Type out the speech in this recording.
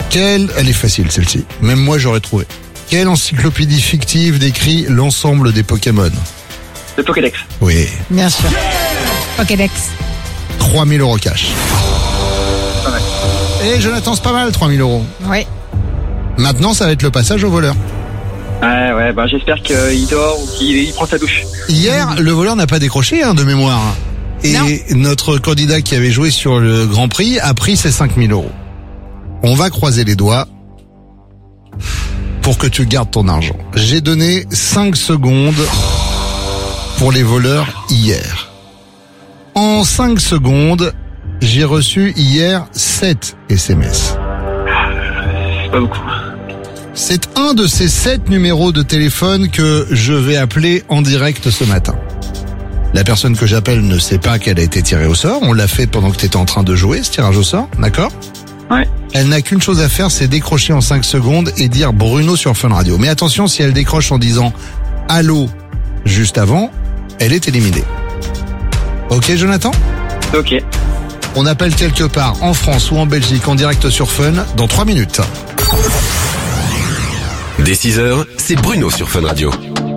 Elle est facile celle-ci. Même moi j'aurais trouvé. Quelle encyclopédie fictive décrit l'ensemble des Pokémon? Le Pokédex. Oui. Bien sûr. Pokédex. 3000 € cash. Pas mal. Et Jonathan, c'est pas mal, 3000 €. Oui. Maintenant, ça va être le passage au voleur. Ouais, bah j'espère qu'il dort ou qu'il prend sa douche. Hier, le voleur n'a pas décroché de mémoire. Et Non. notre candidat qui avait joué sur le Grand Prix a pris ses 5000 €. On va croiser les doigts pour que tu gardes ton argent. J'ai donné 5 secondes pour les voleurs hier. En 5 secondes, j'ai reçu hier 7 SMS. C'est pas beaucoup. C'est un de ces 7 numéros de téléphone que je vais appeler en direct ce matin. La personne que j'appelle ne sait pas qu'elle a été tirée au sort. On l'a fait pendant que tu étais en train de jouer, ce tirage au sort, d'accord? Ouais. Elle n'a qu'une chose à faire, c'est décrocher en 5 secondes et dire Bruno sur Fun Radio. Mais attention, si elle décroche en disant allô juste avant, elle est éliminée. Ok, Jonathan? Ok. On appelle quelque part en France ou en Belgique en direct sur Fun dans 3 minutes. Dès 6h, c'est Bruno sur Fun Radio.